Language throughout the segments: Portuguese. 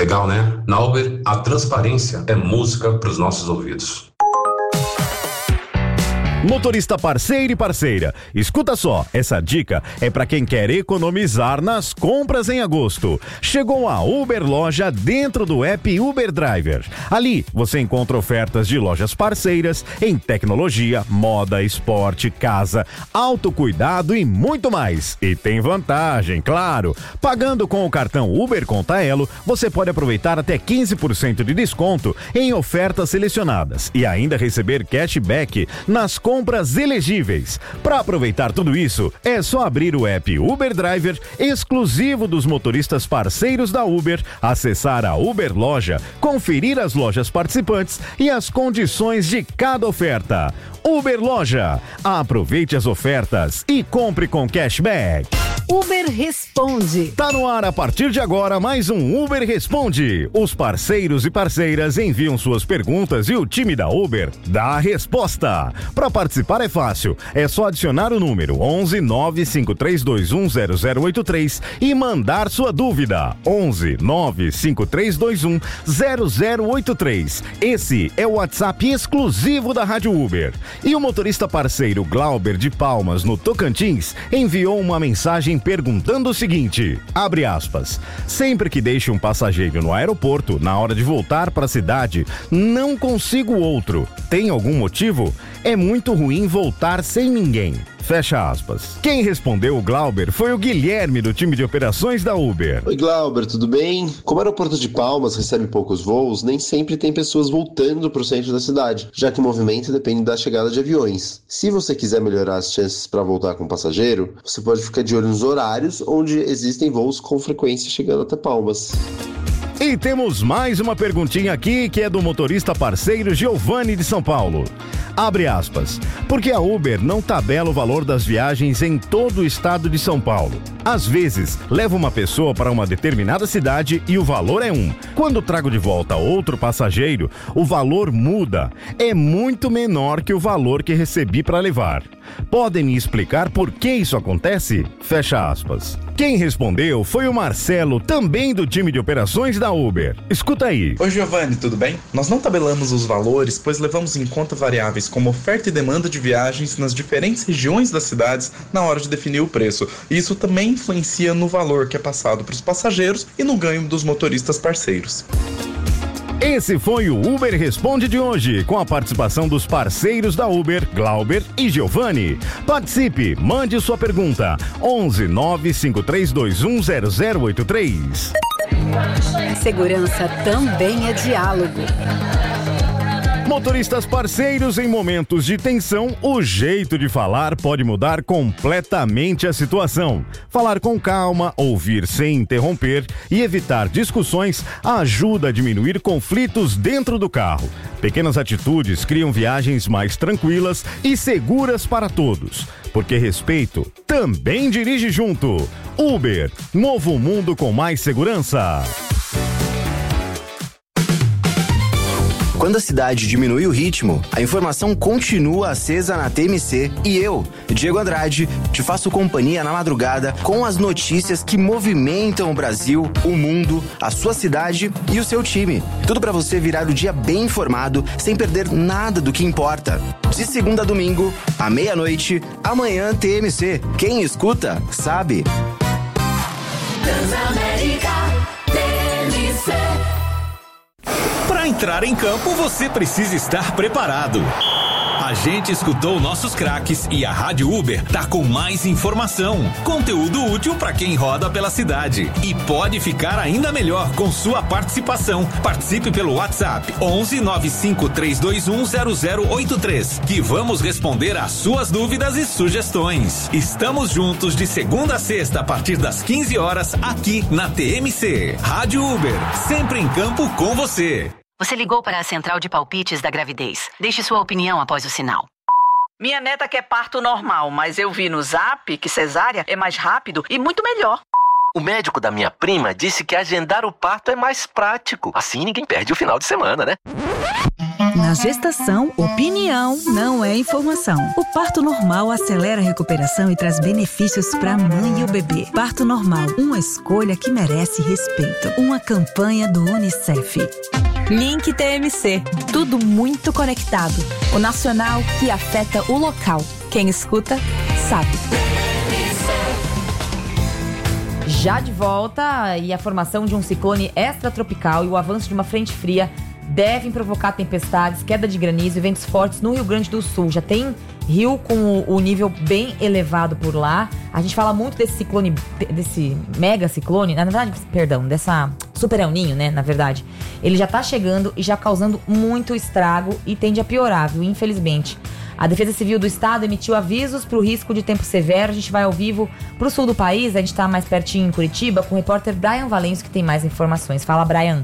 Legal, né? Na Uber, a transparência é música para os nossos ouvidos. Motorista parceiro e parceira, escuta só, essa dica é para quem quer economizar nas compras em agosto. Chegou a Uber Loja dentro do app Uber Driver. Ali você encontra ofertas de lojas parceiras em tecnologia, moda, esporte, casa, autocuidado e muito mais. E tem vantagem, claro. Pagando com o cartão Uber Conta Elo, você pode aproveitar até 15% de desconto em ofertas selecionadas e ainda receber cashback nas compras elegíveis. Para aproveitar tudo isso, é só abrir o app Uber Driver, exclusivo dos motoristas parceiros da Uber, acessar a Uber Loja, conferir as lojas participantes e as condições de cada oferta. Uber Loja, aproveite as ofertas e compre com cashback. Uber Responde. Tá no ar a partir de agora mais um Uber Responde. Os parceiros e parceiras enviam suas perguntas e o time da Uber dá a resposta. Para participar é fácil, é só adicionar o número 11 95321 0083 e mandar sua dúvida. 11 95321 0083. Esse é o WhatsApp exclusivo da Rádio Uber. E o motorista parceiro Glauber de Palmas, no Tocantins, enviou uma mensagem perguntando o seguinte, abre aspas, sempre que deixo um passageiro no aeroporto, na hora de voltar para a cidade, não consigo outro. Tem algum motivo? É muito ruim voltar sem ninguém. Fecha aspas. Quem respondeu o Glauber foi o Guilherme, do time de operações da Uber. Oi, Glauber, tudo bem? Como o aeroporto de Palmas recebe poucos voos, nem sempre tem pessoas voltando para o centro da cidade, já que o movimento depende da chegada de aviões. Se você quiser melhorar as chances para voltar com o passageiro, você pode ficar de olho nos horários onde existem voos com frequência chegando até Palmas. E temos mais uma perguntinha aqui que é do motorista parceiro Giovanni de São Paulo. Abre aspas. Porque a Uber não tabela o valor das viagens em todo o estado de São Paulo. Às vezes, levo uma pessoa para uma determinada cidade e o valor é um. Quando trago de volta outro passageiro, o valor muda. É muito menor que o valor que recebi para levar. Podem me explicar por que isso acontece? Fecha aspas. Quem respondeu foi o Marcelo, também do time de operações da Uber. Escuta aí. Oi, Giovanni, tudo bem? Nós não tabelamos os valores, pois levamos em conta variáveis como oferta e demanda de viagens nas diferentes regiões das cidades na hora de definir o preço. E isso também influencia no valor que é passado para os passageiros e no ganho dos motoristas parceiros. Esse foi o Uber Responde de hoje, com a participação dos parceiros da Uber, Glauber e Giovanni. Participe, mande sua pergunta. 11 95321 0083. Segurança também é diálogo. Motoristas parceiros, em momentos de tensão, o jeito de falar pode mudar completamente a situação. Falar com calma, ouvir sem interromper e evitar discussões ajuda a diminuir conflitos dentro do carro. Pequenas atitudes criam viagens mais tranquilas e seguras para todos. Porque respeito também dirige junto. Uber, novo mundo com mais segurança. Quando a cidade diminui o ritmo, a informação continua acesa na TMC e eu, Diego Andrade, te faço companhia na madrugada com as notícias que movimentam o Brasil, o mundo, a sua cidade e o seu time. Tudo para você virar o dia bem informado, sem perder nada do que importa. De segunda a domingo, à meia-noite, amanhã TMC. Quem escuta, sabe. Transamérica TMC. Para entrar em campo, você precisa estar preparado. A gente escutou nossos craques e a Rádio Uber tá com mais informação, conteúdo útil para quem roda pela cidade. E pode ficar ainda melhor com sua participação. Participe pelo WhatsApp 11 95321 0083, que vamos responder às suas dúvidas e sugestões. Estamos juntos de segunda a sexta a partir das 15 horas aqui na TMC. Rádio Uber, sempre em campo com você. Você ligou para a central de palpites da gravidez. Deixe sua opinião após o sinal. Minha neta quer parto normal, mas eu vi no Zap que cesárea é mais rápido e muito melhor. O médico da minha prima disse que agendar o parto é mais prático. Assim ninguém perde o final de semana, né? Na gestação, opinião não é informação. O parto normal acelera a recuperação e traz benefícios para a mãe e o bebê. Parto normal, uma escolha que merece respeito. Uma campanha do UNICEF. Link TMC, tudo muito conectado. O nacional que afeta o local. Quem escuta, sabe. Já de volta, e a formação de um ciclone extratropical e o avanço de uma frente fria devem provocar tempestades, queda de granizo e ventos fortes no Rio Grande do Sul. Já tem rio com o nível bem elevado por lá. A gente fala muito desse ciclone, desse mega ciclone, na verdade, dessa super El Niño, né, na verdade. Ele já tá chegando e já causando muito estrago e tende a piorar, viu, infelizmente. A Defesa Civil do Estado emitiu avisos para o risco de tempo severo. A gente vai ao vivo para o sul do país, a gente está mais pertinho em Curitiba, com o repórter Brian Valenço, que tem mais informações. Fala, Brian.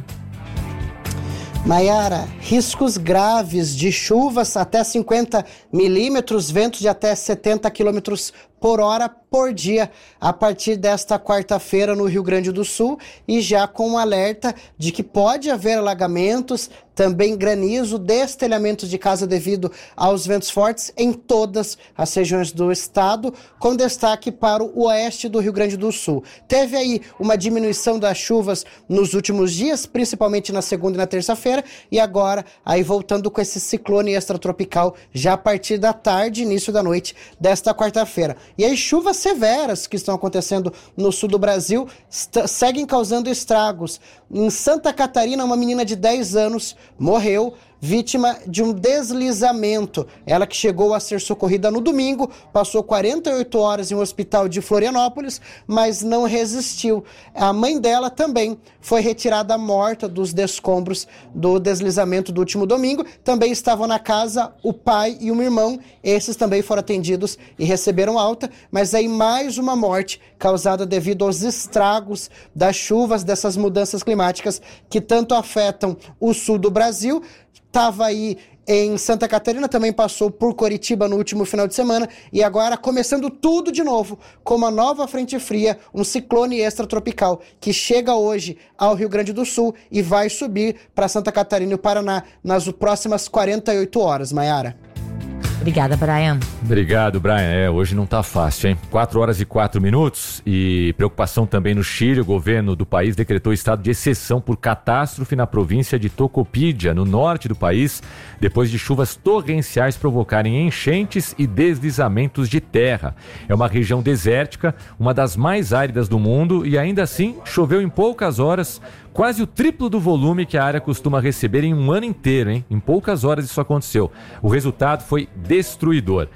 Maiara, riscos graves de chuvas até 50 milímetros, ventos de até 70 quilômetros por hora por dia a partir desta quarta-feira no Rio Grande do Sul, e já com um alerta de que pode haver alagamentos, também granizo, destelhamentos de casa devido aos ventos fortes em todas as regiões do estado, com destaque para o oeste do Rio Grande do Sul. Teve aí uma diminuição das chuvas nos últimos dias, principalmente na segunda e na terça-feira, e agora aí voltando com esse ciclone extratropical já a partir da tarde, início da noite desta quarta-feira. E as chuvas severas que estão acontecendo no sul do Brasil seguem causando estragos. Em Santa Catarina, uma menina de 10 anos morreu vítima de um deslizamento. Ela que chegou a ser socorrida no domingo, passou 48 horas em um hospital de Florianópolis, mas não resistiu. A mãe dela também foi retirada morta dos descombros do deslizamento do último domingo. Também estavam na casa o pai e um irmão. Esses também foram atendidos e receberam alta, mas aí mais uma morte causada devido aos estragos das chuvas, dessas mudanças climáticas que tanto afetam o sul do Brasil. Estava aí em Santa Catarina, também passou por Curitiba no último final de semana, e agora começando tudo de novo com uma nova frente fria, um ciclone extratropical que chega hoje ao Rio Grande do Sul e vai subir para Santa Catarina e o Paraná nas próximas 48 horas, Maiara. Obrigada, Brian. Obrigado, Brian. Hoje não tá fácil, hein? 4 horas e 4 minutos e preocupação também no Chile. O governo do país decretou estado de exceção por catástrofe na província de Tocopilla, no norte do país, depois de chuvas torrenciais provocarem enchentes e deslizamentos de terra. É uma região desértica, uma das mais áridas do mundo, e ainda assim choveu em poucas horas, quase o triplo do volume que a área costuma receber em um ano inteiro, hein? Em poucas horas isso aconteceu. O resultado foi destruidor.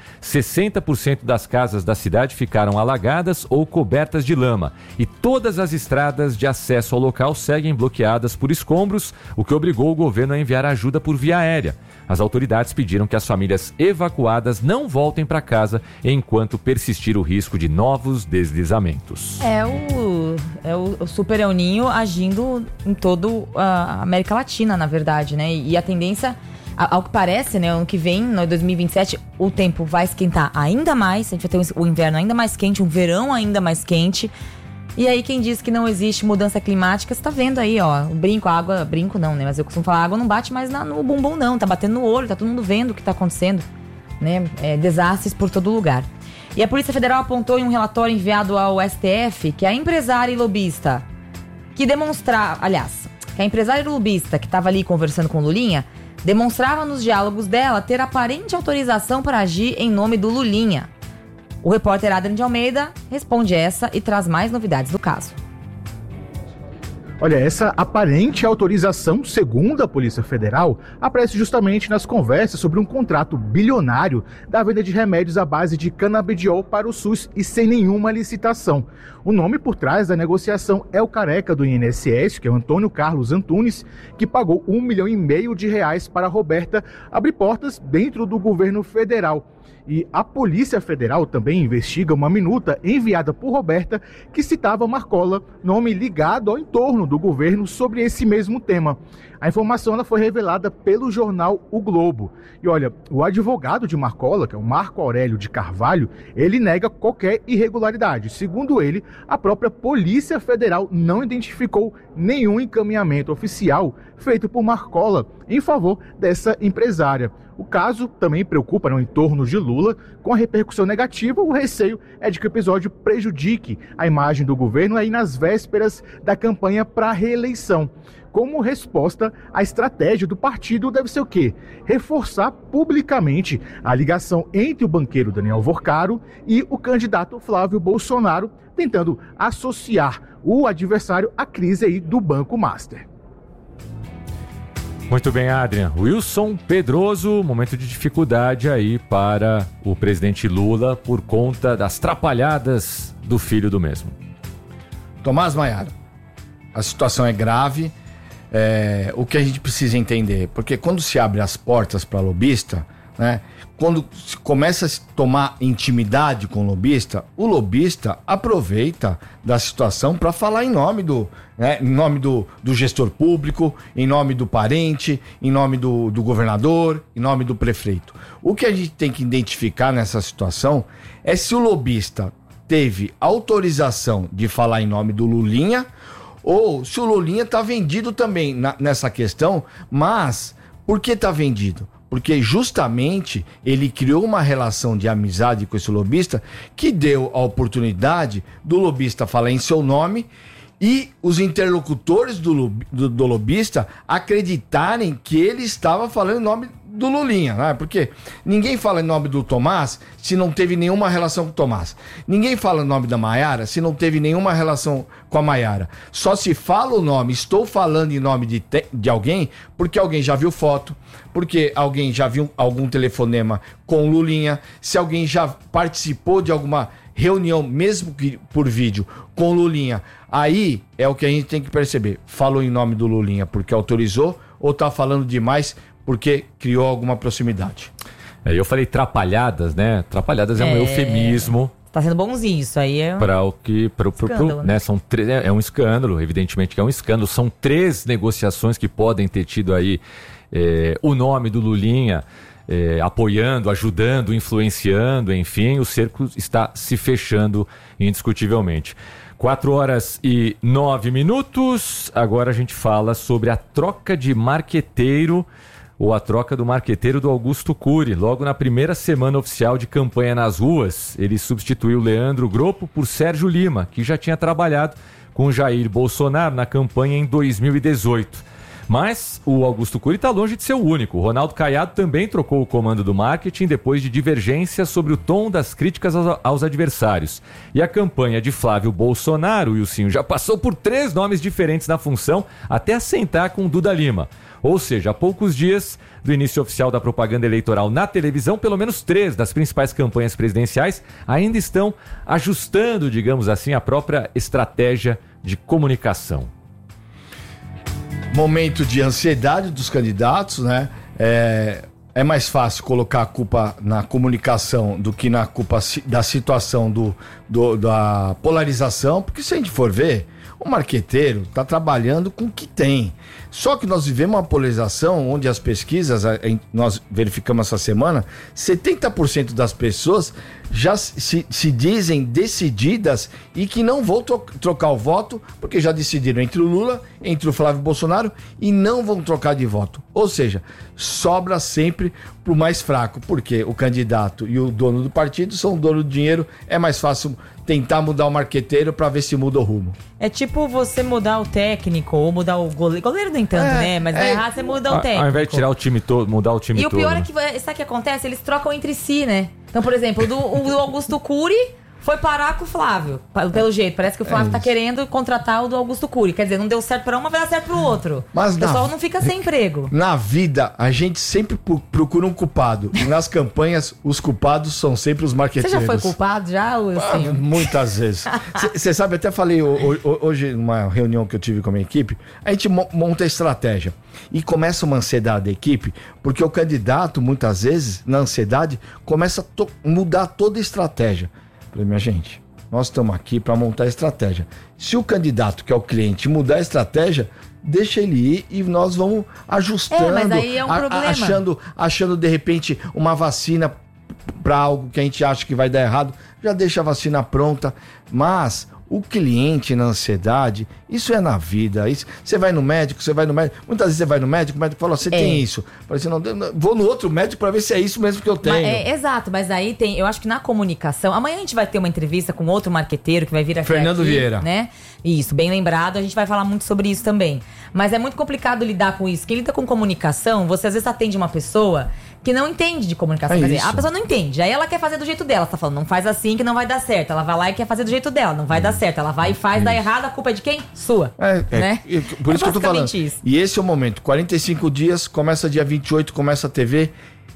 60% das casas da cidade ficaram alagadas ou cobertas de lama. E todas as estradas de acesso ao local seguem bloqueadas por escombros, o que obrigou o governo a enviar ajuda por via aérea. As autoridades pediram que as famílias evacuadas não voltem para casa enquanto persistir o risco de novos deslizamentos. É o Super El Niño agindo em toda a América Latina, na verdade, né? E a tendência, ao que parece, né, ano que vem, no 2027, o tempo vai esquentar ainda mais, a gente vai ter o inverno ainda mais quente, um verão ainda mais quente. E aí quem diz que não existe mudança climática, você tá vendo aí, ó, a água, brinco não, né, mas eu costumo falar, a água não bate mais no bumbum não, tá batendo no olho, tá todo mundo vendo o que tá acontecendo, né, desastres por todo lugar. E a Polícia Federal apontou em um relatório enviado ao STF que a empresária e lobista que a empresária e lobista que estava ali conversando com o Lulinha demonstrava nos diálogos dela ter aparente autorização para agir em nome do Lulinha. O repórter Adrian de Almeida responde essa e traz mais novidades do caso. Olha, essa aparente autorização, segundo a Polícia Federal, aparece justamente nas conversas sobre um contrato bilionário da venda de remédios à base de canabidiol para o SUS e sem nenhuma licitação. O nome por trás da negociação é o careca do INSS, que é o Antônio Carlos Antunes, que pagou R$1,5 milhão para a Roberta abrir portas dentro do governo federal. E a Polícia Federal também investiga uma minuta enviada por Roberta que citava Marcola, nome ligado ao entorno do governo sobre esse mesmo tema. A informação ela foi revelada pelo jornal O Globo. E olha, o advogado de Marcola, que é o Marco Aurélio de Carvalho, ele nega qualquer irregularidade. Segundo ele, a própria Polícia Federal não identificou nenhum encaminhamento oficial feito por Marcola em favor dessa empresária. O caso também preocupa no entorno de Lula. Com a repercussão negativa, o receio é de que o episódio prejudique a imagem do governo aí nas vésperas da campanha para a reeleição. Como resposta, a estratégia do partido deve ser o quê? Reforçar publicamente a ligação entre o banqueiro Daniel Vorcaro e o candidato Flávio Bolsonaro, tentando associar o adversário à crise aí do Banco Master. Muito bem, Adrian. Wilson Pedroso, momento de dificuldade aí para o presidente Lula por conta das trapalhadas do filho do mesmo. Tomás Maiara, a situação é grave. O que a gente precisa entender, porque quando se abre as portas para lobista, né, quando se começa a se tomar intimidade com o lobista aproveita da situação para falar em nome do gestor público, em nome do parente, em nome do governador, em nome do prefeito. O que a gente tem que identificar nessa situação é se o lobista teve autorização de falar em nome do Lulinha, ou se o Lulinha está vendido também nessa questão. Mas por que está vendido? Porque justamente ele criou uma relação de amizade com esse lobista que deu a oportunidade do lobista falar em seu nome e os interlocutores do lobista acreditarem que ele estava falando em nome do Lulinha, né? Porque ninguém fala em nome do Tomás se não teve nenhuma relação com o Tomás. Ninguém fala em nome da Maiara se não teve nenhuma relação com a Maiara. Só se fala o nome, estou falando em nome de alguém, porque alguém já viu foto, porque alguém já viu algum telefonema com o Lulinha, se alguém já participou de alguma reunião, mesmo que por vídeo, com o Lulinha. Aí é o que a gente tem que perceber. Falou em nome do Lulinha porque autorizou ou tá falando demais porque criou alguma proximidade? Eu falei trapalhadas, né? Trapalhadas é um eufemismo. Tá sendo bonzinho isso aí. Para o que... Escândalo, né? São é um escândalo, evidentemente que é um escândalo. São 3 negociações que podem ter tido aí o nome do Lulinha apoiando, ajudando, influenciando, enfim. O cerco está se fechando indiscutivelmente. 4h09. Agora a gente fala sobre a troca de marqueteiro ou a troca do marqueteiro do Augusto Cury. Logo na primeira semana oficial de campanha nas ruas, ele substituiu Leandro Groppo por Sérgio Lima, que já tinha trabalhado com Jair Bolsonaro na campanha em 2018. Mas o Augusto Cury está longe de ser o único. O Ronaldo Caiado também trocou o comando do marketing depois de divergências sobre o tom das críticas aos adversários. E a campanha de Flávio Bolsonaro, Wilson, já passou por 3 nomes diferentes na função, até assentar com Duda Lima. Ou seja, há poucos dias do início oficial da propaganda eleitoral na televisão, pelo menos 3 das principais campanhas presidenciais ainda estão ajustando, digamos assim, a própria estratégia de comunicação. Momento de ansiedade dos candidatos, né? É mais fácil colocar a culpa na comunicação do que na culpa da situação da polarização, porque se a gente for ver, o marqueteiro está trabalhando com o que tem. Só que nós vivemos uma polarização onde as pesquisas, nós verificamos essa semana, 70% das pessoas já se dizem decididas e que não vão trocar o voto, porque já decidiram entre o Lula, entre o Flávio Bolsonaro e não vão trocar de voto. Ou seja, sobra sempre pro mais fraco, porque o candidato e o dono do partido são o dono do dinheiro, é mais fácil tentar mudar o marqueteiro para ver se muda o rumo. É tipo você mudar o técnico ou mudar o goleiro. Goleiro nem tanto, né? Mas vai errar, você muda o técnico. Ao invés de tirar o time todo, mudar o time todo. E o pior é que, sabe o que acontece? Eles trocam entre si, né? Então, por exemplo, o do Augusto Cury, foi parar com o Flávio, pelo jeito. Parece que o Flávio tá querendo contratar o do Augusto Cury. Quer dizer, não deu certo pra um, mas vai dar certo pro outro. Mas o pessoal não fica sem emprego. Na vida, a gente sempre procura um culpado. E nas campanhas, os culpados são sempre os marqueteiros. Você já foi culpado, Wilson? Muitas vezes. Você sabe, até falei hoje, numa reunião que eu tive com a minha equipe, a gente monta a estratégia. E começa uma ansiedade da equipe, porque o candidato, muitas vezes, na ansiedade, começa a mudar toda a estratégia. Falei, minha gente, nós estamos aqui para montar a estratégia. Se o candidato, que é o cliente, mudar a estratégia, deixa ele ir e nós vamos ajustando, mas aí é um problema. achando de repente uma vacina para algo que a gente acha que vai dar errado, já deixa a vacina pronta, mas o cliente na ansiedade, isso é na vida. Você vai no médico, muitas vezes você vai no médico, o médico fala, você tem isso. Fala assim, não, vou no outro médico para ver se é isso mesmo que eu tenho. Exato, mas aí eu acho que na comunicação, amanhã a gente vai ter uma entrevista com outro marqueteiro que vai vir aqui. Fernando Vieira. Né? Isso, bem lembrado, a gente vai falar muito sobre isso também. Mas é muito complicado lidar com isso. Quem lida com comunicação, você às vezes atende uma pessoa que não entende de comunicação. Quer dizer, a pessoa não entende. Aí ela quer fazer do jeito dela. Você tá falando, não faz assim que não vai dar certo. Ela vai lá e quer fazer do jeito dela. Não vai dar certo. Ela vai e faz, dá errado. A culpa é de quem? Sua. Né? Por isso que eu tô falando. Isso. E esse é o momento. 45 dias, começa dia 28, começa a TV.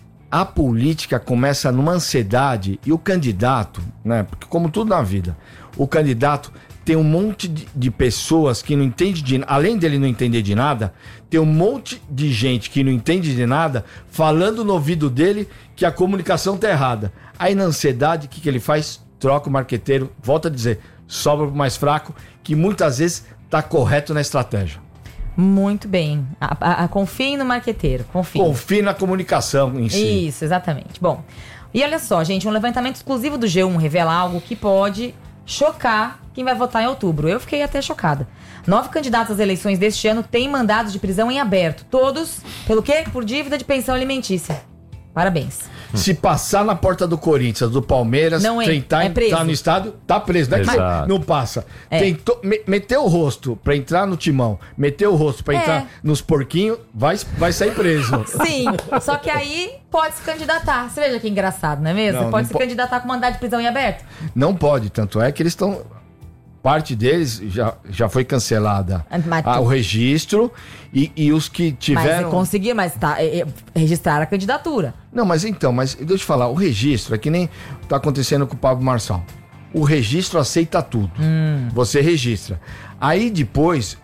A política começa numa ansiedade. E o candidato, né? Porque como tudo na vida, o candidato tem um monte de pessoas que não entendem além dele não entender de nada, tem um monte de gente que não entende de nada falando no ouvido dele que a comunicação tá errada. Aí na ansiedade, o que ele faz? Troca o marqueteiro, volta a dizer, sobra pro mais fraco, que muitas vezes tá correto na estratégia. Muito bem. Confie no marqueteiro, confie na comunicação em si. Isso, exatamente. Bom, e olha só, gente, um levantamento exclusivo do G1 revela algo que pode chocar quem vai votar em outubro. Eu fiquei até chocada. 9 candidatos às eleições deste ano têm mandados de prisão em aberto. Todos, pelo quê? Por dívida de pensão alimentícia. Parabéns. Se passar na porta do Corinthians, do Palmeiras, não tentar entrar no estádio, tá preso. Não é que não passa. Meteu o rosto pra entrar no timão, meteu o rosto pra entrar nos porquinhos, vai sair preso. Sim, só que aí pode se candidatar. Você veja que engraçado, não é mesmo? Pode se candidatar com mandado de prisão em aberto? Não pode, tanto é que eles estão... Parte deles já foi cancelada o registro e os que tiveram... Mas conseguir, registrar a candidatura. Não, mas deixa eu te falar, o registro é que nem tá acontecendo com o Pablo Marçal. O registro aceita tudo. Você registra. Aí depois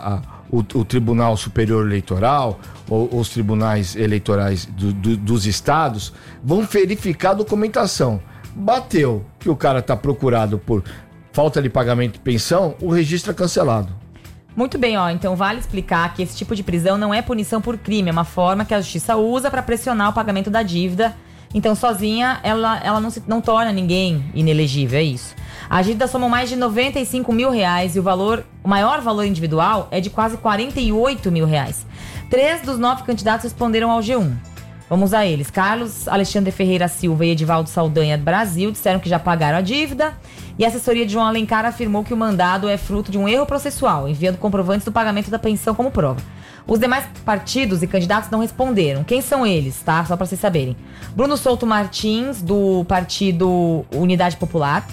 o Tribunal Superior Eleitoral, ou os tribunais eleitorais dos estados, vão verificar a documentação. Bateu que o cara tá procurado por falta de pagamento de pensão, o registro é cancelado. Muito bem, então vale explicar que esse tipo de prisão não é punição por crime, é uma forma que a justiça usa para pressionar o pagamento da dívida. Então, sozinha, ela não torna ninguém inelegível, é isso. As dívidas somam mais de R$95 mil e o maior valor individual é de quase R$48 mil. 3 dos 9 candidatos responderam ao G1. Vamos a eles. Carlos Alexandre Ferreira Silva e Edivaldo Saldanha Brasil disseram que já pagaram a dívida. E a assessoria de João Alencar afirmou que o mandado é fruto de um erro processual, enviando comprovantes do pagamento da pensão como prova. Os demais partidos e candidatos não responderam. Quem são eles, tá? Só para vocês saberem. Bruno Souto Martins, do partido Unidade Popular,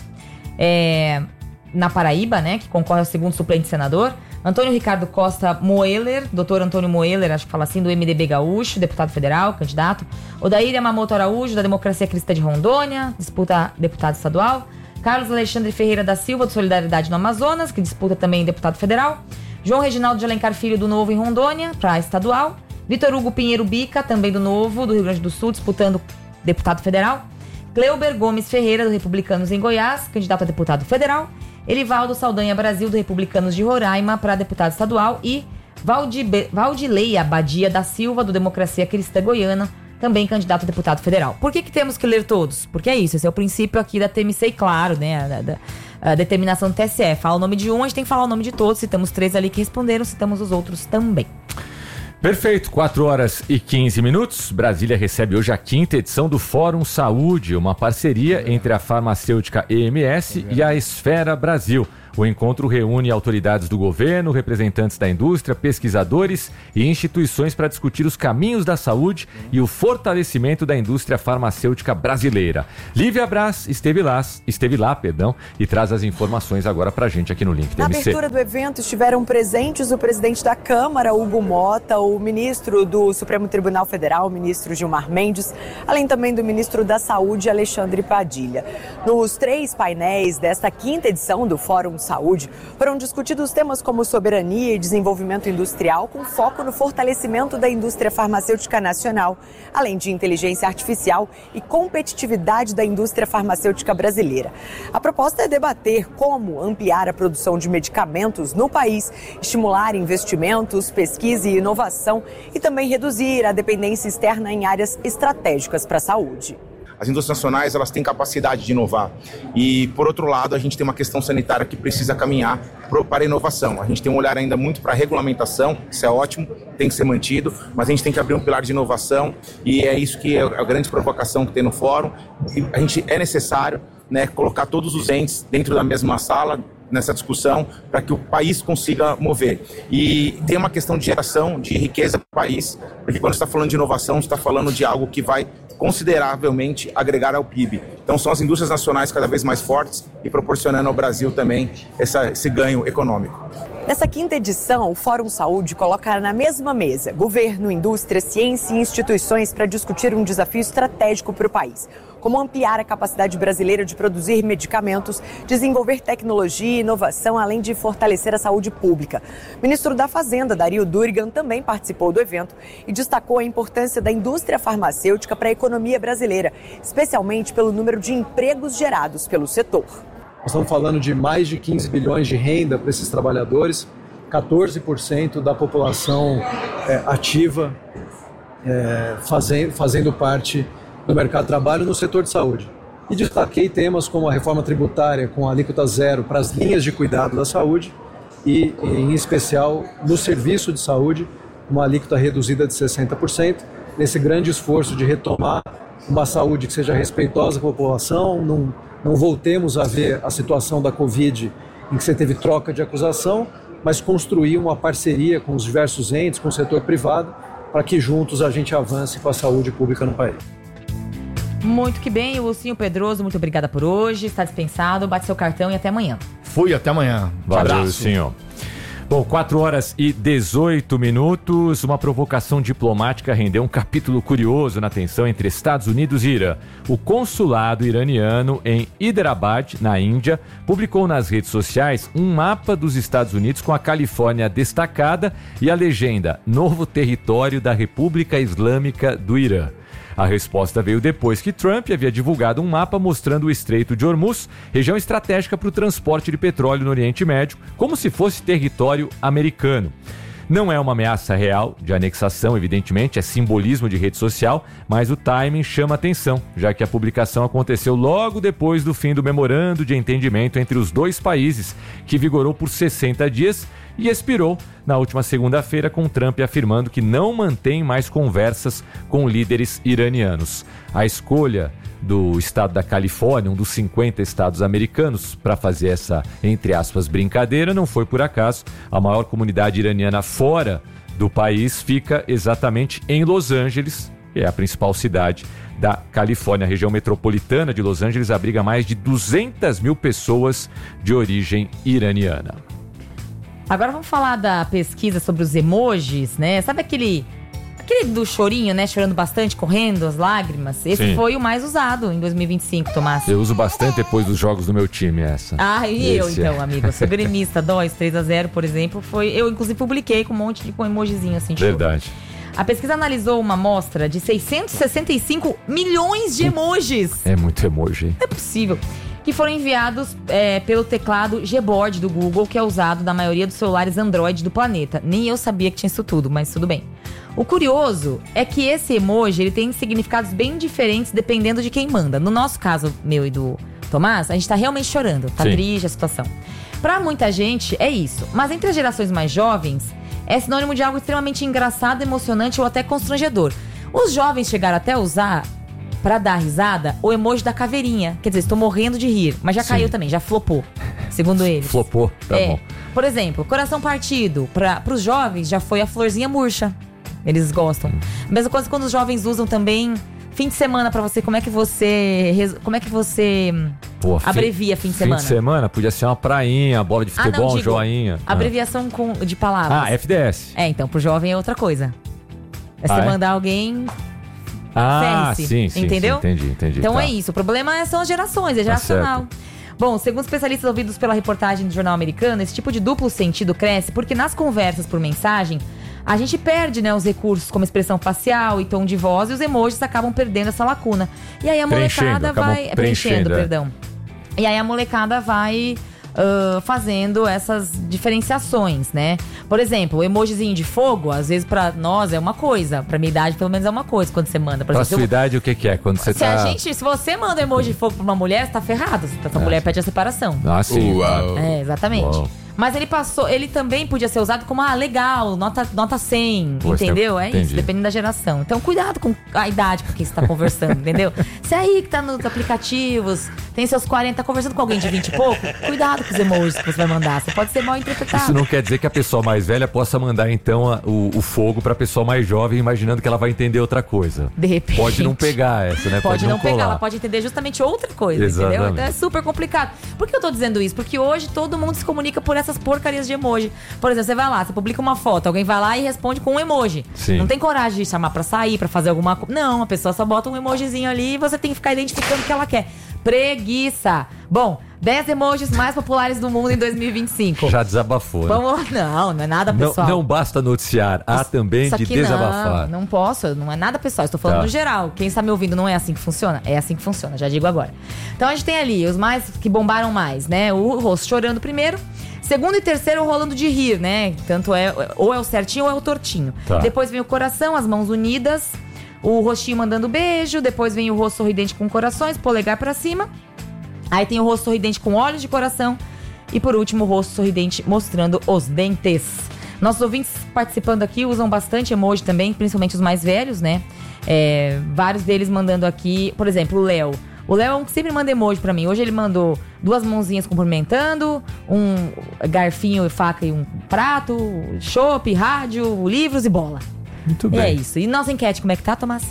na Paraíba, né? Que concorre ao segundo suplente senador. Antônio Ricardo Costa Moeller, doutor Antônio Moeller, acho que fala assim, do MDB Gaúcho, deputado federal, candidato. Odair Yamamoto Araújo, da Democracia Cristã de Rondônia, disputa deputado estadual. Carlos Alexandre Ferreira da Silva, do Solidariedade no Amazonas, que disputa também deputado federal. João Reginaldo de Alencar Filho, do Novo em Rondônia, para estadual. Vitor Hugo Pinheiro Bica, também do Novo, do Rio Grande do Sul, disputando deputado federal. Cleuber Gomes Ferreira, do Republicanos em Goiás, candidato a deputado federal. Elivaldo Saldanha Brasil, do Republicanos de Roraima, para deputado estadual. E Valdileia Badia da Silva, do Democracia Cristã Goiana, também candidato a deputado federal. Por que temos que ler todos? Porque é isso, esse é o princípio aqui da TMC, claro, né? A determinação do TSE. Fala o nome de um, a gente tem que falar o nome de todos. Citamos 3 ali que responderam, citamos os outros também. Perfeito, 4h15. Brasília recebe hoje a 5ª edição do Fórum Saúde, uma parceria entre a farmacêutica EMS e a Esfera Brasil. O encontro reúne autoridades do governo, representantes da indústria, pesquisadores e instituições para discutir os caminhos da saúde e o fortalecimento da indústria farmacêutica brasileira. Lívia Braz esteve lá, e traz as informações agora pra gente aqui no Link TMC. Na abertura do evento estiveram presentes o presidente da Câmara, Hugo Mota, o ministro do Supremo Tribunal Federal, o ministro Gilmar Mendes, além também do ministro da Saúde, Alexandre Padilha. Nos 3 painéis desta 5ª edição do Fórum Saúde, foram discutidos temas como soberania e desenvolvimento industrial, com foco no fortalecimento da indústria farmacêutica nacional, além de inteligência artificial e competitividade da indústria farmacêutica brasileira. A proposta é debater como ampliar a produção de medicamentos no país, estimular investimentos, pesquisa e inovação e também reduzir a dependência externa em áreas estratégicas para a saúde. As indústrias nacionais, elas têm capacidade de inovar e, por outro lado, a gente tem uma questão sanitária que precisa caminhar para a inovação. A gente tem um olhar ainda muito para a regulamentação, isso é ótimo, tem que ser mantido, mas a gente tem que abrir um pilar de inovação e é isso que é a grande provocação que tem no fórum. E a gente é necessário, né, colocar todos os entes dentro da mesma sala, nessa discussão, para que o país consiga mover. E tem uma questão de geração de riqueza para o país, porque quando você está falando de inovação, você está falando de algo que vai consideravelmente agregar ao PIB. Então são as indústrias nacionais cada vez mais fortes e proporcionando ao Brasil também esse ganho econômico. Nessa 5ª edição, o Fórum Saúde coloca na mesma mesa governo, indústria, ciência e instituições para discutir um desafio estratégico para o país, como ampliar a capacidade brasileira de produzir medicamentos, desenvolver tecnologia e inovação, além de fortalecer a saúde pública. O ministro da Fazenda, Dario Durigan, também participou do evento e destacou a importância da indústria farmacêutica para a economia brasileira, especialmente pelo número de empregos gerados pelo setor. Nós estamos falando de mais de 15 bilhões de renda para esses trabalhadores, 14% da população ativa fazendo parte do mercado de trabalho no setor de saúde. E destaquei temas como a reforma tributária com a alíquota zero para as linhas de cuidado da saúde e, em especial, no serviço de saúde, uma alíquota reduzida de 60%, nesse grande esforço de retomar uma saúde que seja respeitosa com a população, não voltemos a ver a situação da Covid em que você teve troca de acusação, mas construir uma parceria com os diversos entes, com o setor privado, para que juntos a gente avance com a saúde pública no país. Muito que bem, o Lucinho Pedroso, muito obrigada por hoje, está dispensado, bate seu cartão e até amanhã. Fui, até amanhã. Valeu, Lucinho. Bom, 4h18, uma provocação diplomática rendeu um capítulo curioso na tensão entre Estados Unidos e Irã. O consulado iraniano em Hyderabad, na Índia, publicou nas redes sociais um mapa dos Estados Unidos com a Califórnia destacada e a legenda Novo Território da República Islâmica do Irã. A resposta veio depois que Trump havia divulgado um mapa mostrando o Estreito de Hormuz, região estratégica para o transporte de petróleo no Oriente Médio, como se fosse território americano. Não é uma ameaça real de anexação, evidentemente, é simbolismo de rede social, mas o timing chama atenção, já que a publicação aconteceu logo depois do fim do memorando de entendimento entre os dois países, que vigorou por 60 dias e expirou na última segunda-feira, com Trump afirmando que não mantém mais conversas com líderes iranianos. A escolha do estado da Califórnia, um dos 50 estados americanos, para fazer essa, entre aspas, brincadeira, não foi por acaso. A maior comunidade iraniana fora do país fica exatamente em Los Angeles, que é a principal cidade da Califórnia. A região metropolitana de Los Angeles abriga mais de 200 mil pessoas de origem iraniana. Agora vamos falar da pesquisa sobre os emojis, né? Sabe aquele do chorinho, né? Chorando bastante, correndo, as lágrimas. Esse Sim. foi o mais usado em 2025, Tomás. Eu uso bastante depois dos jogos do meu time, essa. Ah, e eu então, amigo. Eu sou gremista, 3-0, por exemplo. Eu, inclusive, publiquei com um monte de emojizinho assim. Verdade. A pesquisa analisou uma amostra de 665 milhões de emojis. É muito emoji. Não é possível. Que foram enviados pelo teclado Gboard do Google, que é usado na maioria dos celulares Android do planeta. Nem eu sabia que tinha isso tudo, mas tudo bem. O curioso é que esse emoji ele tem significados bem diferentes dependendo de quem manda. No nosso caso, meu e do Tomás, a gente tá realmente chorando, tá triste a situação. Pra muita gente é isso, mas entre as gerações mais jovens é sinônimo de algo extremamente engraçado, emocionante ou até constrangedor. Os jovens chegaram até a usar, pra dar risada, o emoji da caveirinha. Quer dizer, estou morrendo de rir, mas já caiu também, já flopou. segundo eles. Flopou, tá bom. Por exemplo, coração partido, para os jovens já foi a florzinha murcha. Eles gostam. Mesma coisa quando os jovens usam também fim de semana pra você. Como é que você abrevia fim de semana? Fim de semana podia ser uma prainha, bola de futebol, um joinha. Abreviação de palavras. FDS. Então pro jovem é outra coisa. É você mandar alguém... sim, entendeu? Entendi. Então é isso. O problema são as gerações, é geracional. Bom, segundo especialistas ouvidos pela reportagem do jornal americano, esse tipo de duplo sentido cresce porque nas conversas por mensagem a gente perde, né, os recursos como expressão facial e tom de voz, e os emojis acabam perdendo essa lacuna. E aí a molecada vai... Preenchendo. E aí a molecada vai fazendo essas diferenciações, né? Por exemplo, o emojizinho de fogo, às vezes pra nós é uma coisa, pra minha idade pelo menos é uma coisa quando você manda. Pra sua idade o que é? Quando você se você manda um emoji de fogo pra uma mulher, você tá ferrado. Essa mulher pede a separação. Sim. Uau. Exatamente. Uau. Mas ele também podia ser usado como, legal, nota 100, entendeu? Isso, dependendo da geração. Então, cuidado com a idade com quem você tá conversando, entendeu? Você aí que tá nos aplicativos, tem seus 40, tá conversando com alguém de 20 e pouco, cuidado com os emojis que você vai mandar, você pode ser mal interpretado. Isso não quer dizer que a pessoa mais velha possa mandar, então, o fogo pra pessoa mais jovem, imaginando que ela vai entender outra coisa. De repente. Pode não pegar essa, né? Pode não colar. pegar, ela pode entender justamente outra coisa, entendeu? Então é super complicado. Por que eu tô dizendo isso? Porque hoje todo mundo se comunica por essas porcarias de emoji. Por exemplo, você vai lá, você publica uma foto, alguém vai lá e responde com um emoji. Sim. Não tem coragem de chamar pra sair, pra fazer alguma coisa. Não, a pessoa só bota um emojizinho ali e você tem que ficar identificando o que ela quer. Preguiça. Bom, 10 emojis mais populares do mundo em 2025. Já desabafou, né? Vamos lá. Não é nada pessoal. Não basta noticiar, há também de desabafar. Não posso, não é nada pessoal. Estou falando no geral. Quem está me ouvindo, não é assim que funciona? É assim que funciona, já digo agora. Então a gente tem ali os mais que bombaram mais, né? O rosto chorando primeiro. Segundo e terceiro, rolando de rir, né? Tanto ou é o certinho ou é o tortinho. Depois vem o coração, as mãos unidas, o rostinho mandando beijo. Depois vem o rosto sorridente com corações, polegar pra cima. Aí tem o rosto sorridente com olhos de coração. E por último, o rosto sorridente mostrando os dentes. Nossos ouvintes participando aqui usam bastante emoji também, principalmente os mais velhos, né? Vários deles mandando aqui, por exemplo, o Léo. O Léo é um que sempre manda emoji pra mim. Hoje ele mandou 2 mãozinhas cumprimentando, um garfinho e faca e um prato, chopp, rádio, livros e bola. Muito bem. É isso. E nossa enquete, como é que tá, Tomás?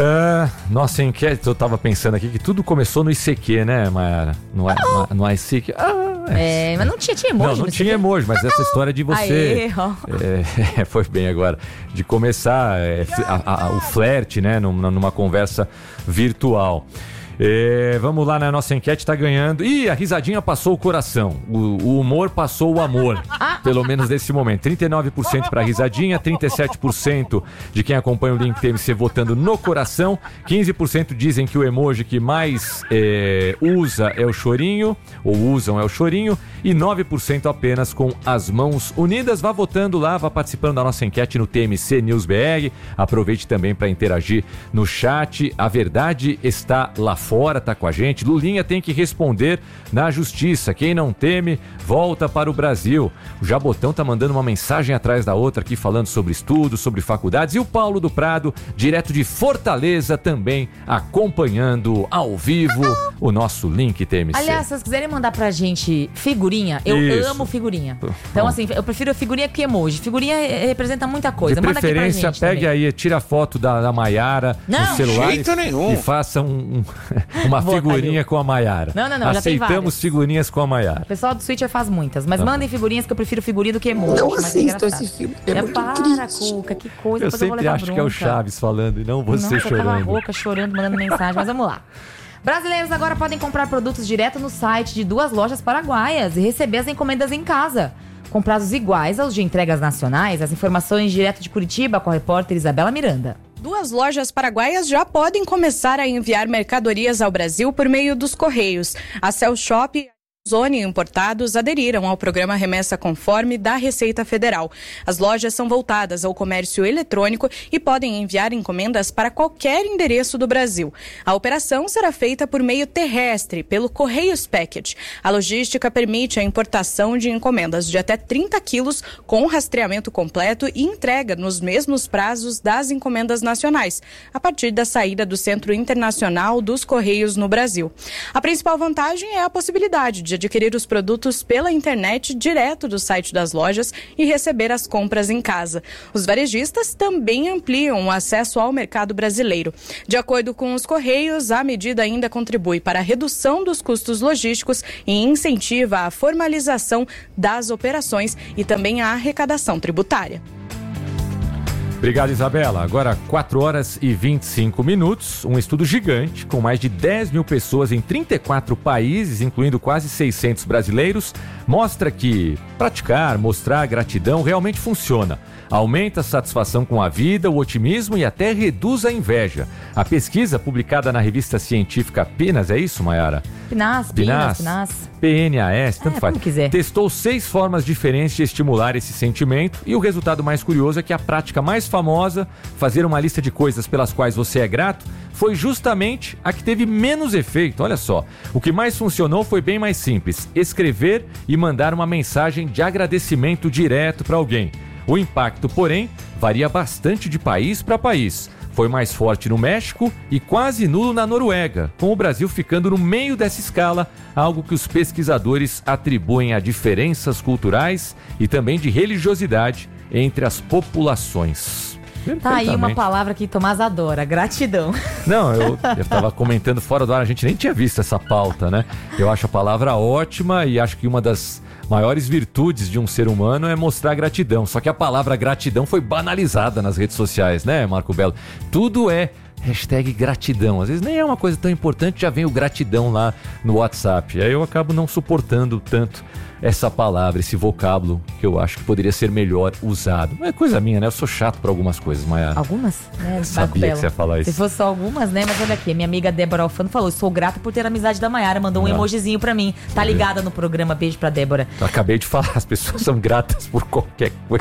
Nossa enquete, eu tava pensando aqui que tudo começou no ICQ, né, Mayara? No ICQ. Mas não tinha emoji. Não tinha emoji, mas essa história de você... foi bem agora. De começar o flerte, né, numa conversa virtual. Vamos lá na nossa enquete, tá ganhando. A risadinha passou o coração. O humor passou o amor. Pelo menos nesse momento. 39% pra risadinha, 37% de quem acompanha o Link TMC votando no coração. 15% dizem que o emoji que mais usa é o chorinho, ou usam é o chorinho. E 9% apenas com as mãos unidas. Vá votando lá, vá participando da nossa enquete no TMC News BR. Aproveite também para interagir no chat. A verdade está lá fora, tá com a gente. Lulinha tem que responder na justiça. Quem não teme, volta para o Brasil. O Jabotão tá mandando uma mensagem atrás da outra aqui, falando sobre estudos, sobre faculdades. E o Paulo do Prado, direto de Fortaleza, também acompanhando ao vivo o nosso Link TMC. Aliás, se vocês quiserem mandar pra gente figurinha, eu amo figurinha. Então, assim, eu prefiro figurinha que emoji. Figurinha representa muita coisa. De manda preferência, aqui pra gente pegue aí, tira a foto da Mayara no celular e faça uma figurinha com a Mayara. Não, aceitamos figurinhas com a Mayara. O pessoal do Switcher faz muitas, mas mandem figurinhas que eu prefiro figurinha do que emoji. Não assisto esse filme, Cuca, que coisa. Eu sempre acho que é o Chaves falando e não você chorando. Eu tava rouca, chorando, mandando mensagem, mas vamos lá. Brasileiros agora podem comprar produtos direto no site de 2 lojas paraguaias e receber as encomendas em casa, com prazos iguais aos de entregas nacionais. As informações direto de Curitiba com a repórter Isabela Miranda. 2 lojas paraguaias já podem começar a enviar mercadorias ao Brasil por meio dos Correios. A Cell Shop e a Zone Importados aderiram ao programa Remessa Conforme da Receita Federal. As lojas são voltadas ao comércio eletrônico e podem enviar encomendas para qualquer endereço do Brasil. A operação será feita por meio terrestre, pelo Correios Package. A logística permite a importação de encomendas de até 30 quilos com rastreamento completo e entrega nos mesmos prazos das encomendas nacionais, a partir da saída do Centro Internacional dos Correios no Brasil. A principal vantagem é a possibilidade de adquirir os produtos pela internet direto do site das lojas e receber as compras em casa. Os varejistas também ampliam o acesso ao mercado brasileiro. De acordo com os Correios, a medida ainda contribui para a redução dos custos logísticos e incentiva a formalização das operações e também a arrecadação tributária. Obrigado, Isabela. Agora, 4 horas e 25 minutos. Um estudo gigante com mais de 10 mil pessoas em 34 países, incluindo quase 600 brasileiros, mostra que mostrar gratidão realmente funciona. Aumenta a satisfação com a vida, o otimismo e até reduz a inveja. A pesquisa, publicada na revista científica PNAS, é isso, Mayara? PNAS. PNAS, tanto faz. Como quiser. Testou 6 formas diferentes de estimular esse sentimento e o resultado mais curioso é que a prática mais famosa, fazer uma lista de coisas pelas quais você é grato, foi justamente a que teve menos efeito. Olha só, o que mais funcionou foi bem mais simples: escrever e mandar uma mensagem de agradecimento direto para alguém. O impacto, porém, varia bastante de país para país. Foi mais forte no México e quase nulo na Noruega, com o Brasil ficando no meio dessa escala, algo que os pesquisadores atribuem a diferenças culturais e também de religiosidade entre as populações. Tá aí uma palavra que Tomás adora: gratidão. Não, eu estava comentando fora do ar, a gente nem tinha visto essa pauta, né? Eu acho a palavra ótima e acho que uma das maiores virtudes de um ser humano é mostrar gratidão. Só que a palavra gratidão foi banalizada nas redes sociais, né, Marco Belo? Tudo é #gratidão. Às vezes nem é uma coisa tão importante, já vem o gratidão lá no WhatsApp. Aí eu acabo não suportando tanto essa palavra, esse vocábulo, que eu acho que poderia ser melhor usado. É coisa minha, né? Eu sou chato para algumas coisas, Mayara. Algumas? Sabia que você ia falar isso. Se fosse só algumas, né? Mas olha aqui, minha amiga Débora Alfano falou: sou grata por ter a amizade da Mayara, mandou um emojizinho pra mim. Tá ligada no programa, beijo pra Débora. Eu acabei de falar, as pessoas são gratas por qualquer coisa.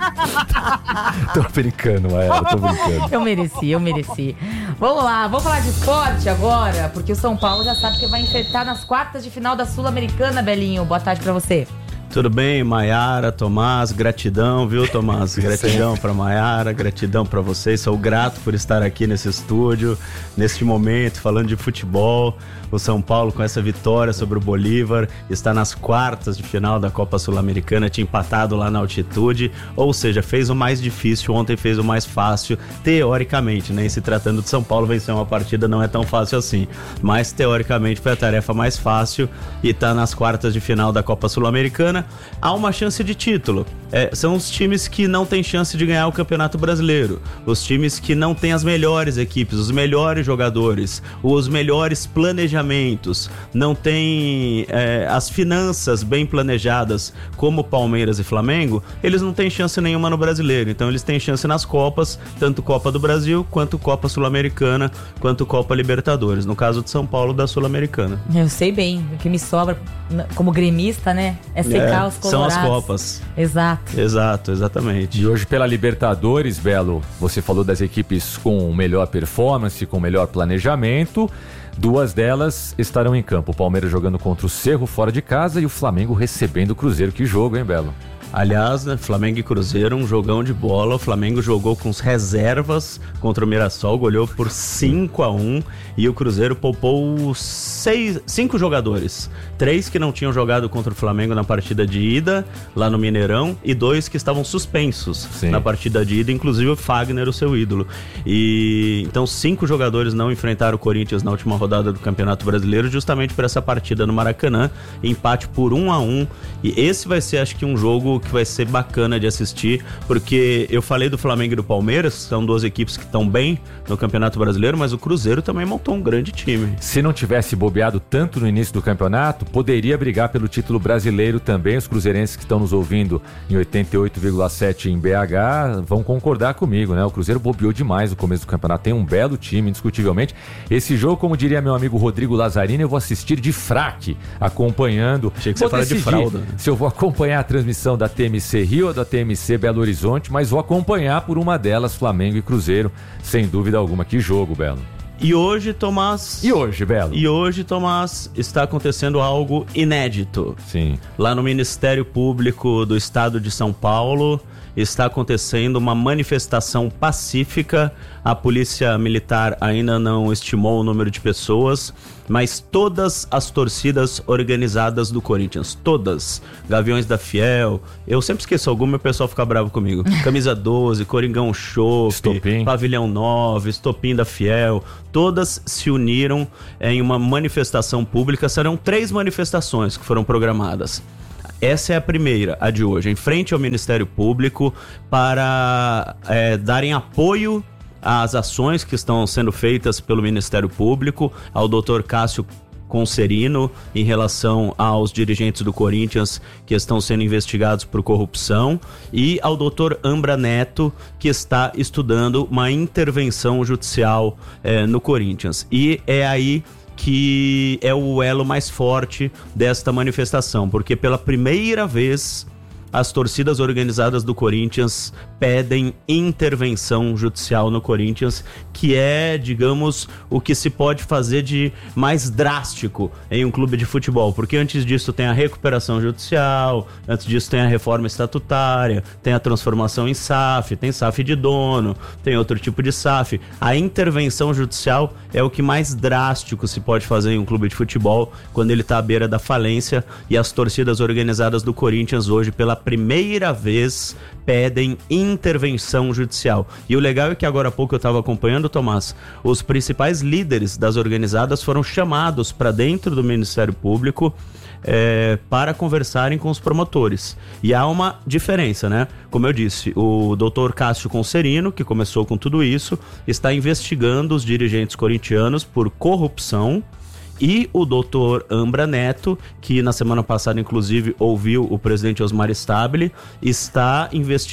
Tô brincando, Mayara, tô brincando. Eu mereci. Vamos lá, vamos falar de esporte agora, porque o São Paulo já sabe que vai enfrentar nas quartas de final da Sul-Americana, Belinho. Boa tarde pra você. Tudo bem, Mayara, Tomás, gratidão, viu, Tomás? Gratidão para Mayara, gratidão para vocês. Sou grato por estar aqui nesse estúdio, neste momento, falando de futebol. O São Paulo, com essa vitória sobre o Bolívar, está nas quartas de final da Copa Sul-Americana, tinha empatado lá na altitude, ou seja, fez o mais difícil, ontem fez o mais fácil, teoricamente, né? E se tratando de São Paulo, vencer uma partida não é tão fácil assim, mas teoricamente foi a tarefa mais fácil e está nas quartas de final da Copa Sul-Americana. Há uma chance de título. São os times que não têm chance de ganhar o Campeonato Brasileiro, os times que não têm as melhores equipes, os melhores jogadores, os melhores planejamentos, não têm as finanças bem planejadas como Palmeiras e Flamengo. Eles não têm chance nenhuma no Brasileiro, então eles têm chance nas Copas, tanto Copa do Brasil, quanto Copa Sul-Americana, quanto Copa Libertadores, no caso de São Paulo, da Sul-Americana. Eu sei bem, o que me sobra como gremista, né, é secar os colorados. São as Copas. Exato, exatamente. E hoje pela Libertadores, Belo, você falou das equipes com melhor performance, com melhor planejamento. 2 delas estarão em campo. O Palmeiras jogando contra o Cerro fora de casa e o Flamengo recebendo o Cruzeiro. Que jogo, hein, Belo? Aliás, né, Flamengo e Cruzeiro, um jogão de bola. O Flamengo jogou com as reservas contra o Mirassol, goleou por 5-1 e o Cruzeiro poupou 5 jogadores. 3 que não tinham jogado contra o Flamengo na partida de ida, lá no Mineirão, e 2 que estavam suspensos na partida de ida, inclusive o Fagner, o seu ídolo. E então 5 jogadores não enfrentaram o Corinthians na última rodada do Campeonato Brasileiro, justamente por essa partida no Maracanã, empate por 1-1. E esse vai ser, acho que, um jogo que vai ser bacana de assistir, porque eu falei do Flamengo e do Palmeiras, são 2 equipes que estão bem no Campeonato Brasileiro, mas o Cruzeiro também montou um grande time. Se não tivesse bobeado tanto no início do campeonato, poderia brigar pelo título brasileiro também. Os cruzeirenses que estão nos ouvindo em 88,7 em BH vão concordar comigo, né? O Cruzeiro bobeou demais no começo do campeonato, tem um belo time, indiscutivelmente. Esse jogo, como diria meu amigo Rodrigo Lazzarini, eu vou assistir de fraque, acompanhando. Achei que você fala de fralda. Se eu vou acompanhar a transmissão da TMC Rio ou da TMC Belo Horizonte, mas vou acompanhar por uma delas, Flamengo e Cruzeiro, sem dúvida alguma. Que jogo, Belo. E hoje, Tomás... E hoje, Belo? E hoje, Tomás, está acontecendo algo inédito. Sim. Lá no Ministério Público do Estado de São Paulo, está acontecendo uma manifestação pacífica. A Polícia Militar ainda não estimou o número de pessoas, mas todas as torcidas organizadas do Corinthians, todas, Gaviões da Fiel, eu sempre esqueço alguma e o pessoal fica bravo comigo, Camisa 12, Coringão Chopp, Pavilhão 9, Estopim da Fiel, todas se uniram em uma manifestação pública. Serão 3 manifestações que foram programadas. Essa é a primeira, a de hoje, em frente ao Ministério Público, para darem apoio às ações que estão sendo feitas pelo Ministério Público, ao Dr. Cássio Concerino, em relação aos dirigentes do Corinthians que estão sendo investigados por corrupção, e ao Dr. Ambra Neto, que está estudando uma intervenção judicial no Corinthians. E é aí que é o elo mais forte desta manifestação, porque pela primeira vez as torcidas organizadas do Corinthians pedem intervenção judicial no Corinthians, que é, digamos, o que se pode fazer de mais drástico em um clube de futebol, porque antes disso tem a recuperação judicial, antes disso tem a reforma estatutária, tem a transformação em SAF, tem SAF de dono, tem outro tipo de SAF. A intervenção judicial é o que mais drástico se pode fazer em um clube de futebol quando ele está à beira da falência, e as torcidas organizadas do Corinthians hoje, pela primeira vez, pedem intervenção judicial. E o legal é que agora há pouco eu estava acompanhando, Tomás, os principais líderes das organizadas foram chamados para dentro do Ministério Público para conversarem com os promotores. E há uma diferença, né? Como eu disse, o Dr. Cássio Concerino, que começou com tudo isso, está investigando os dirigentes corintianos por corrupção, e o doutor Ambra Neto, que na semana passada inclusive ouviu o presidente Osmar Stabile, está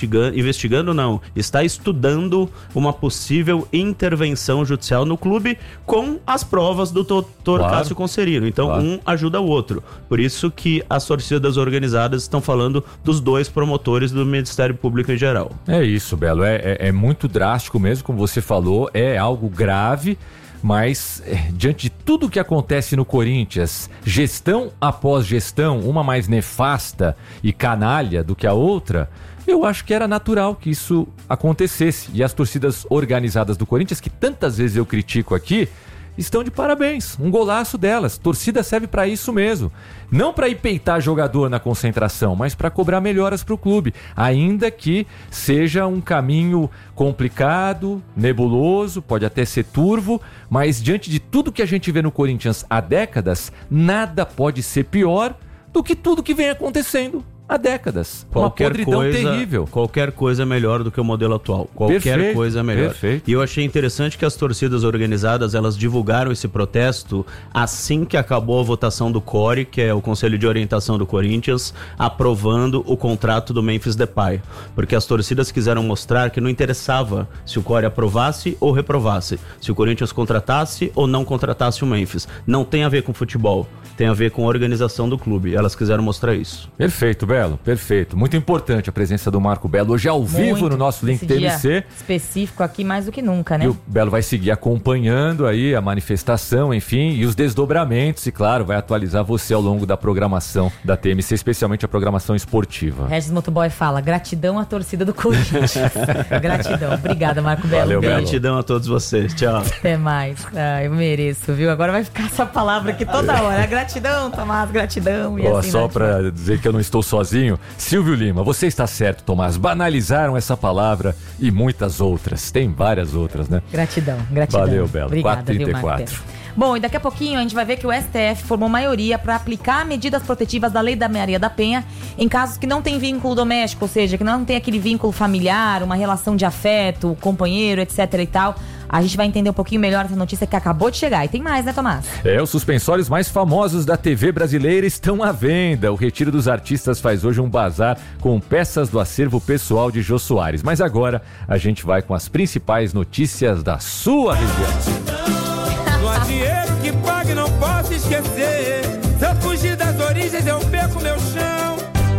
está estudando uma possível intervenção judicial no clube com as provas do doutor Cássio Concerino. Então um ajuda o outro. Por isso que as torcidas organizadas estão falando dos 2 promotores do Ministério Público em geral. É isso, Belo. É muito drástico mesmo, como você falou, é algo grave. Mas, diante de tudo o que acontece no Corinthians, gestão após gestão, uma mais nefasta e canalha do que a outra, eu acho que era natural que isso acontecesse. E as torcidas organizadas do Corinthians, que tantas vezes eu critico aqui, estão de parabéns. Um golaço delas. Torcida serve para isso mesmo. Não para ir peitar jogador na concentração, mas para cobrar melhoras para o clube. Ainda que seja um caminho complicado, nebuloso, pode até ser turvo, mas diante de tudo que a gente vê no Corinthians há décadas, nada pode ser pior do que tudo que vem acontecendo há décadas. Qualquer uma podridão terrível. Qualquer coisa é melhor do que o modelo atual. Qualquer coisa é melhor. Perfeito. E eu achei interessante que as torcidas organizadas, elas divulgaram esse protesto assim que acabou a votação do CORE, que é o Conselho de Orientação do Corinthians, aprovando o contrato do Memphis Depay. Porque as torcidas quiseram mostrar que não interessava se o CORE aprovasse ou reprovasse, se o Corinthians contratasse ou não contratasse o Memphis. Não tem a ver com futebol, tem a ver com a organização do clube. Elas quiseram mostrar isso. Perfeito, Belo, perfeito. Muito importante a presença do Marco Belo hoje ao vivo no nosso Link TMC. Específico aqui mais do que nunca, né? E o Belo vai seguir acompanhando aí a manifestação, enfim, e os desdobramentos, e claro, vai atualizar você ao longo da programação da TMC, especialmente a programação esportiva. Regis Motoboy fala, gratidão à torcida do Corinthians. Gratidão. Obrigada, Marco Belo. Valeu, gratidão a todos vocês. Tchau. Até mais. Eu mereço, viu? Agora vai ficar essa palavra aqui toda hora. Gratidão, Tomás, gratidão. E assim, só pra dizer que eu não estou sozinho, Silvio Lima, você está certo, Tomás. Banalizaram essa palavra e muitas outras. Tem várias outras, né? Gratidão. Valeu, Belo. Obrigada, 4h34. Bom, e daqui a pouquinho a gente vai ver que o STF formou maioria para aplicar medidas protetivas da Lei da Maria da Penha em casos que não tem vínculo doméstico, ou seja, que não tem aquele vínculo familiar, uma relação de afeto, companheiro, etc e tal. A gente vai entender um pouquinho melhor essa notícia que acabou de chegar. E tem mais, né, Tomás? Os suspensórios mais famosos da TV brasileira estão à venda. O Retiro dos Artistas faz hoje um bazar com peças do acervo pessoal de Jô Soares. Mas agora a gente vai com as principais notícias da sua região. Não há dinheiro que pague, não posso esquecer. Se eu fugir das origens, eu perco meu chão.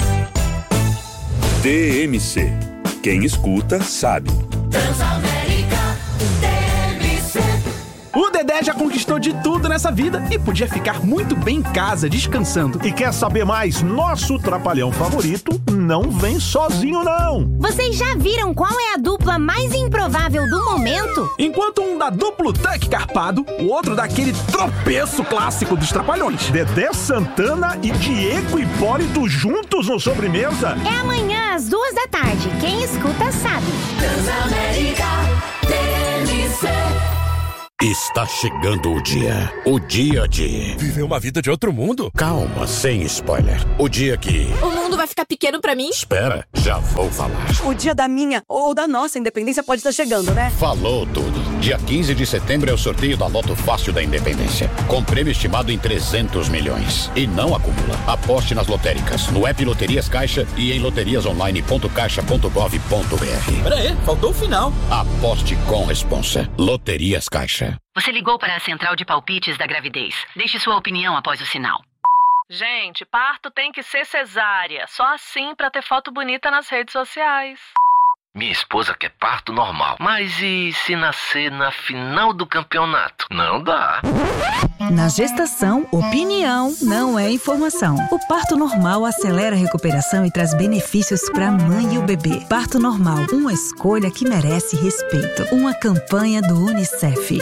TMC. Quem escuta, sabe. Transamérica TMC. O Dedé já conquistou de tudo nessa vida e podia ficar muito bem em casa, descansando. E quer saber mais? Nosso trapalhão favorito não vem sozinho, não. Vocês já viram qual é a dupla mais improvável do momento? Enquanto um dá duplo tuck carpado, o outro dá aquele tropeço clássico dos trapalhões. Dedé Santana e Diego Hipólito juntos no Sobremesa? É amanhã às 2h. Quem escuta sabe. Transamérica TMC. Está chegando o dia de... Viver uma vida de outro mundo? Calma, sem spoiler. O dia que... O mundo vai ficar pequeno pra mim? Espera, já vou falar. O dia da minha ou da nossa independência pode estar chegando, né? Falou tudo. Dia 15 de setembro é o sorteio da Loto Fácil da Independência, com prêmio estimado em 300 milhões. E não acumula. Aposte nas lotéricas, no app Loterias Caixa e em loteriasonline.caixa.gov.br. Pera aí, faltou o final. Aposte com responsa. Loterias Caixa. Você ligou para a Central de Palpites da Gravidez. Deixe sua opinião após o sinal. Gente, parto tem que ser cesárea. Só assim pra ter foto bonita nas redes sociais. Minha esposa quer parto normal. Mas e se nascer na final do campeonato? Não dá. Na gestação, opinião não é informação. O parto normal acelera a recuperação e traz benefícios para a mãe e o bebê. Parto normal, uma escolha que merece respeito. Uma campanha do UNICEF.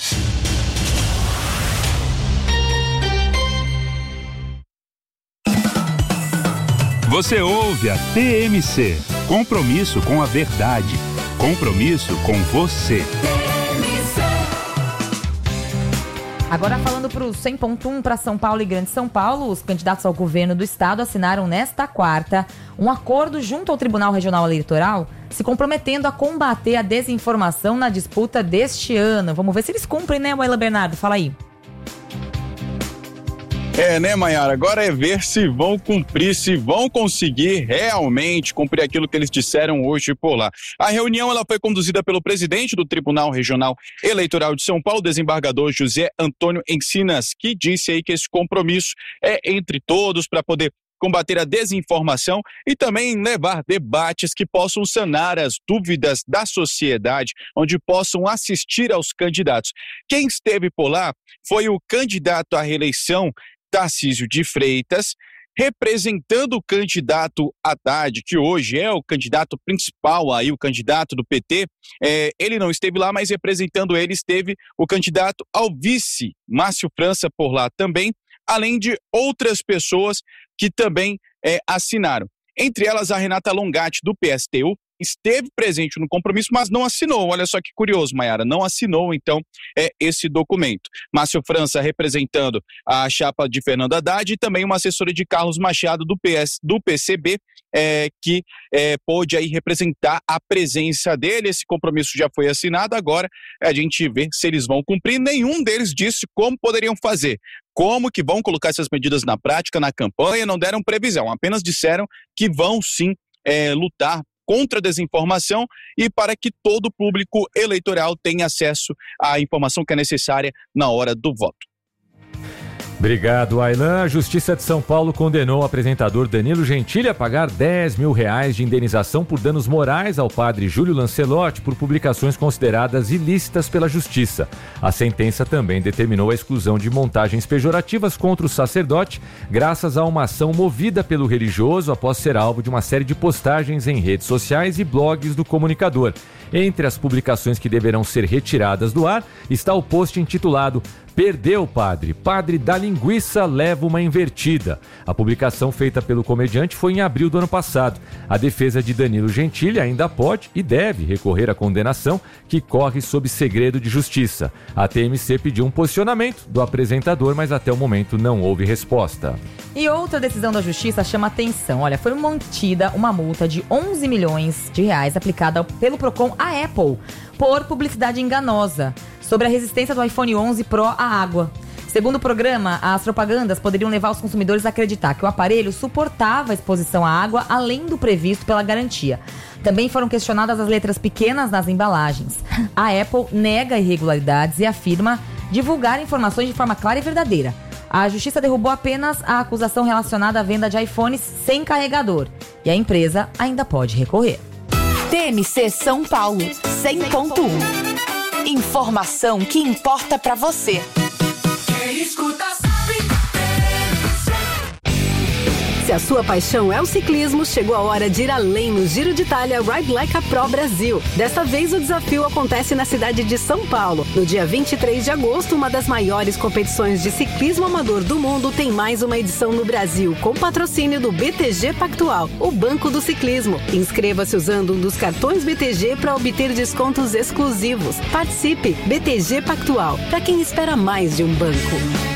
Você ouve a TMC. Compromisso com a verdade. Compromisso com você. Agora falando para o 100.1 para São Paulo e Grande São Paulo, os candidatos ao governo do estado assinaram nesta quarta um acordo junto ao Tribunal Regional Eleitoral, se comprometendo a combater a desinformação na disputa deste ano. Vamos ver se eles cumprem, né, Waila Bernardo? Fala aí. Né, Mayara? Agora é ver se vão cumprir, se vão conseguir realmente cumprir aquilo que eles disseram hoje por lá. A reunião ela foi conduzida pelo presidente do Tribunal Regional Eleitoral de São Paulo, desembargador José Antônio Encinas, que disse aí que esse compromisso é entre todos para poder combater a desinformação e também levar debates que possam sanar as dúvidas da sociedade, onde possam assistir aos candidatos. Quem esteve por lá foi o candidato à reeleição Tarcísio de Freitas, representando o candidato Haddad, que hoje é o candidato principal aí, o candidato do PT. Ele não esteve lá, mas representando ele esteve o candidato ao vice, Márcio França, por lá também, além de outras pessoas que também assinaram. Entre elas, a Renata Longatti, do PSTU, esteve presente no compromisso, mas não assinou. Olha só que curioso, Mayara, não assinou, então, esse documento. Márcio França representando a chapa de Fernando Haddad e também uma assessora de Carlos Machado, do PCB, que pôde aí representar a presença dele. Esse compromisso já foi assinado, agora a gente vê se eles vão cumprir. Nenhum deles disse como poderiam fazer. Como que vão colocar essas medidas na prática, na campanha, não deram previsão, apenas disseram que vão sim lutar contra a desinformação e para que todo o público eleitoral tenha acesso à informação que é necessária na hora do voto. Obrigado, Aylan. A Justiça de São Paulo condenou o apresentador Danilo Gentili a pagar R$10 mil de indenização por danos morais ao padre Júlio Lancelotti por publicações consideradas ilícitas pela Justiça. A sentença também determinou a exclusão de montagens pejorativas contra o sacerdote, graças a uma ação movida pelo religioso após ser alvo de uma série de postagens em redes sociais e blogs do comunicador. Entre as publicações que deverão ser retiradas do ar está o post intitulado "Perdeu, padre. Padre da linguiça leva uma invertida". A publicação feita pelo comediante foi em abril do ano passado. A defesa de Danilo Gentili ainda pode e deve recorrer à condenação, que corre sob segredo de justiça. A TMC pediu um posicionamento do apresentador, mas até o momento não houve resposta. E outra decisão da Justiça chama atenção. Olha, foi mantida uma multa de R$11 milhões aplicada pelo Procon à Apple por publicidade enganosa sobre a resistência do iPhone 11 Pro à água. Segundo o programa, as propagandas poderiam levar os consumidores a acreditar que o aparelho suportava a exposição à água além do previsto pela garantia. Também foram questionadas as letras pequenas nas embalagens. A Apple nega irregularidades e afirma divulgar informações de forma clara e verdadeira. A Justiça derrubou apenas a acusação relacionada à venda de iPhones sem carregador. E a empresa ainda pode recorrer. TMC São Paulo, 100.1. Informação que importa pra você. Quem escuta sabe. Se a sua paixão é o ciclismo, chegou a hora de ir além no Giro de Itália Ride Like a Pro Brasil. Desta vez o desafio acontece na cidade de São Paulo. No dia 23 de agosto, uma das maiores competições de ciclismo amador do mundo tem mais uma edição no Brasil, com patrocínio do BTG Pactual, o Banco do Ciclismo. Inscreva-se usando um dos cartões BTG para obter descontos exclusivos. Participe! BTG Pactual, para quem espera mais de um banco.